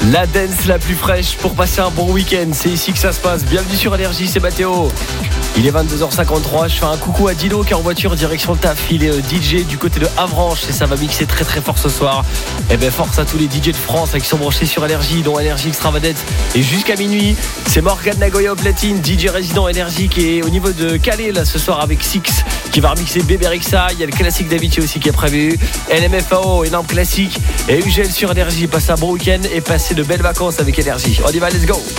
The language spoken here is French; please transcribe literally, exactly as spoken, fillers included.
La dance la plus fraîche pour passer un bon week-end, c'est ici que ça se passe. Bienvenue sur Énergie, c'est Mathéo. Il est vingt-deux heures cinquante-trois, je fais un coucou à Dino qui est en voiture direction le taf. Il est D J du côté de Avranches et ça va mixer très très fort ce soir. Et bien force à tous les D J de France qui sont branchés sur Énergie, dont Énergie Extravadette. Et jusqu'à minuit, c'est Morgan Nagoya au platine, D J résident Énergie qui est au niveau de Calais là ce soir avec Six qui va remixer Bébé Rexa. Il y a le classique d'Avicii aussi qui est prévu. L M F A O, énorme classique. Et U G L sur Énergie, passez un bon week-end et passez de belles vacances avec Énergie. On y va, let's go.